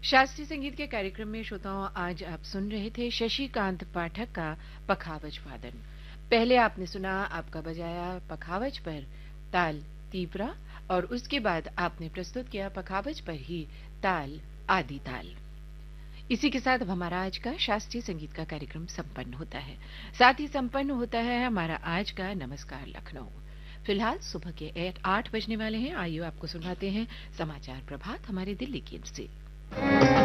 शास्त्रीय संगीत के कार्यक्रम में श्रोताओं आज आप सुन रहे थे शशिकांत पाठक का पखावज वादन। पहले आपने सुना आपका बजाया पखावज पर ताल तीव्रा और उसके बाद आपने प्रस्तुत किया पखावज पर ही ताल आदि ताल। इसी के साथ अब हमारा आज का शास्त्रीय संगीत का कार्यक्रम संपन्न होता है। साथ ही संपन्न होता है हमारा आज का नमस्कार लखनऊ। फिलहाल सुबह के 8 बजने वाले हैं। आइए आपको सुनाते हैं समाचार प्रभात हमारे दिल्ली केंद्र से।